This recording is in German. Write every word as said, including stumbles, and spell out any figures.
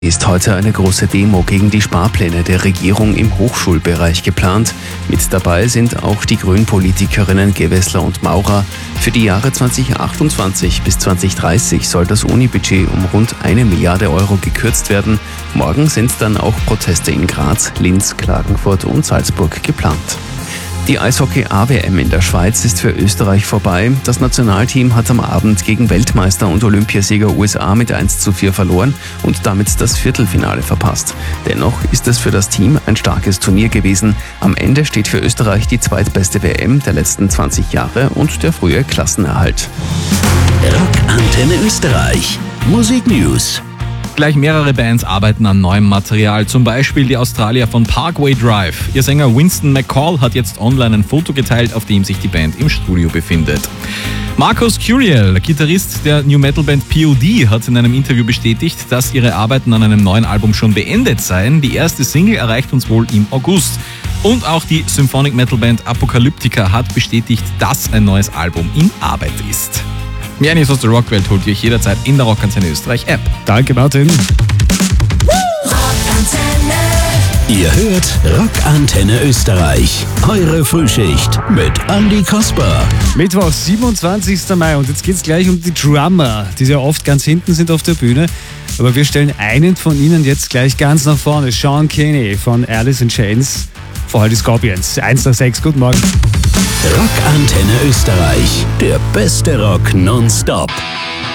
Ist heute eine große Demo gegen die Sparpläne der Regierung im Hochschulbereich geplant. Mit dabei sind auch die Grünpolitikerinnen Gewessler und Maurer. Für die Jahre zweitausendachtundzwanzig bis zweitausenddreißig soll das Unibudget um rund eine Milliarde Euro gekürzt werden. Morgen sind dann auch Proteste in Graz, Linz, Klagenfurt und Salzburg geplant. Die Eishockey-A W M in der Schweiz ist für Österreich vorbei. Das Nationalteam hat am Abend gegen Weltmeister und Olympiasieger U S A mit eins zu vier verloren und damit das Viertelfinale verpasst. Dennoch ist es für das Team ein starkes Turnier gewesen. Am Ende steht für Österreich die zweitbeste W M der letzten zwanzig Jahre und der frühe Klassenerhalt. Rockantenne Österreich. Musik News. Gleich mehrere Bands arbeiten an neuem Material, zum Beispiel die Australier von Parkway Drive. Ihr Sänger Winston McCall hat jetzt online ein Foto geteilt, auf dem sich die Band im Studio befindet. Marcus Curiel, Gitarrist der New Metal Band P O D, hat in einem Interview bestätigt, dass ihre Arbeiten an einem neuen Album schon beendet seien. Die erste Single erreicht uns wohl im August. Und auch die Symphonic Metal Band Apocalyptica hat bestätigt, dass ein neues Album in Arbeit ist. Mehr News aus der Rockwelt holt ihr euch jederzeit in der Rockantenne Österreich App. Danke, Martin. Ihr hört Rockantenne Österreich. Eure Frühschicht mit Andi Kasper. Mittwoch, siebenundzwanzigster Mai und jetzt geht's gleich um die Drummer, die sehr oft ganz hinten sind auf der Bühne. Aber wir stellen einen von ihnen jetzt gleich ganz nach vorne. Sean Kinney von Alice in Chains. Vorher die Scorpions. eins nach sechs, guten Morgen. Rockantenne Österreich. Der beste Rock nonstop.